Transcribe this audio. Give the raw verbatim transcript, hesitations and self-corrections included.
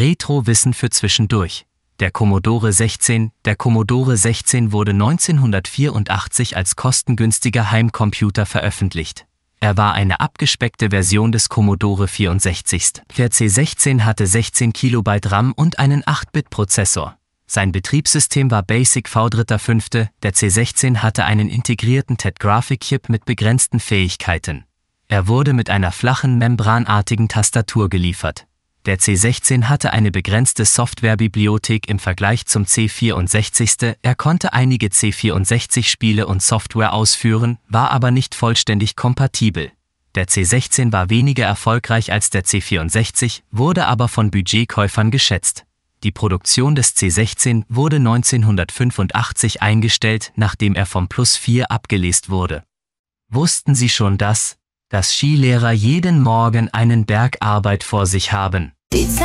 Retro-Wissen für zwischendurch. Der Commodore sechzehn. Der Commodore sechzehn wurde neunzehnhundertvierundachtzig als kostengünstiger Heimcomputer veröffentlicht. Er war eine abgespeckte Version des Commodore vierundsechzig. Der C sechzehn hatte sechzehn Kilobyte RAM und einen acht Bit Prozessor. Sein Betriebssystem war BASIC V fünf. Der C sechzehn hatte einen integrierten T E D-Grafikchip mit begrenzten Fähigkeiten. Er wurde mit einer flachen, membranartigen Tastatur geliefert. Der C sechzehn hatte eine begrenzte Softwarebibliothek im Vergleich zum C vierundsechzig. Er konnte einige C vierundsechzig-Spiele und Software ausführen, war aber nicht vollständig kompatibel. Der C sechzehn war weniger erfolgreich als der C vierundsechzig, wurde aber von Budgetkäufern geschätzt. Die Produktion des C sechzehn wurde neunzehnhundertfünfundachtzig eingestellt, nachdem er vom Plus vier abgelöst wurde. Wussten Sie schon das? Dass Skilehrer jeden Morgen einen Berg Arbeit vor sich haben?